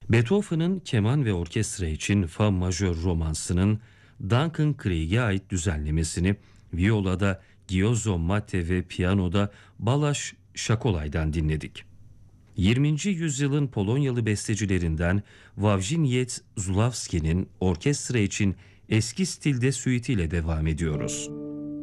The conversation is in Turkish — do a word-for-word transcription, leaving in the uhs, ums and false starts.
Beethoven'ın keman ve orkestra için Fa majör romansının Duncan Craig'e ait düzenlemesini violada Giozo Matte ve piyanoda Balaş Şakolay'dan dinledik. yirminci yüzyılın Polonyalı bestecilerinden Wawrzyniec Zulawski'nin orkestra için eski stilde süitiyle devam ediyoruz.